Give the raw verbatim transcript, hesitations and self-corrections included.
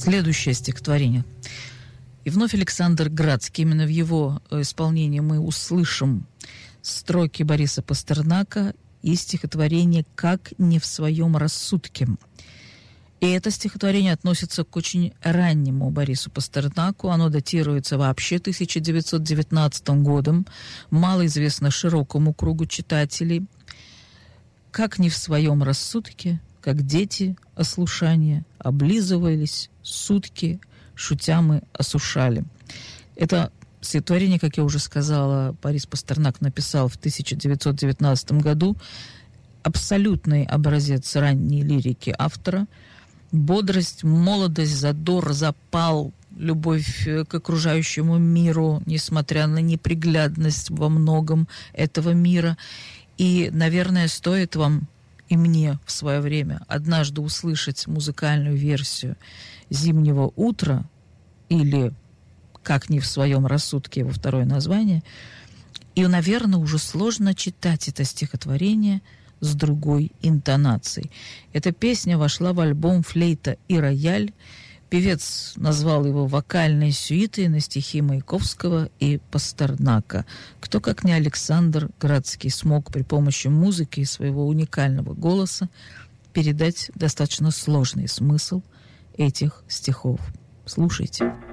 Следующее стихотворение. И вновь Александр Градский. Именно в его исполнении мы услышим строки Бориса Пастернака и стихотворение «Как не в своем рассудке». И это стихотворение относится к очень раннему Борису Пастернаку. Оно датируется вообще тысяча девятьсот девятнадцатым годом, малоизвестно широкому кругу читателей. «Как не в своем рассудке, как дети ослушания, облизывались сутки, шутя мы осушали». Это стихотворение, как я уже сказала, Борис Пастернак написал в тысяча девятьсот девятнадцатом году. Абсолютный образец ранней лирики автора. Бодрость, молодость, задор, запал, любовь к окружающему миру, несмотря на неприглядность во многом этого мира. И, наверное, стоит вам и мне в свое время однажды услышать музыкальную версию «Зимнего утра» или «Как не в своем рассудке» его второе название. И, наверное, уже сложно читать это стихотворение с другой интонацией. Эта песня вошла в альбом «Флейта и рояль». Певец назвал его вокальной сюитой на стихи Маяковского и Пастернака. Кто, как не Александр Градский, смог при помощи музыки и своего уникального голоса передать достаточно сложный смысл этих стихов. Слушайте.